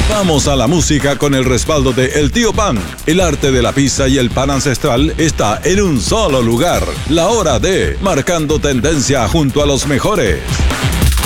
Vamos a la música con el respaldo de El Tío Pan. El arte de la pizza y el pan ancestral está en un solo lugar. La hora de Marcando Tendencia junto a los mejores.